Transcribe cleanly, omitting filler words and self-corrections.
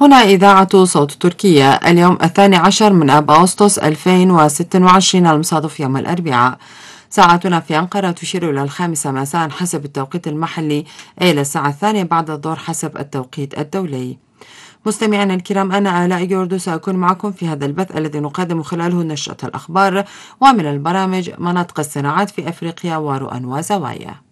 هنا إذاعة صوت تركيا. اليوم 12 من آب أغسطس 2026 المصادف يوم الأربعاء. ساعتنا في أنقرة تشير إلى 5 مساء حسب التوقيت المحلي، إلى الساعة 2 بعد الظهر حسب التوقيت الدولي. مستمعينا الكرام، أنا آلاء جوردو سأكون معكم في هذا البث الذي نقدم خلاله نشرة الأخبار ومن البرامج مناطق الصناعات في أفريقيا ورؤى وزوايا.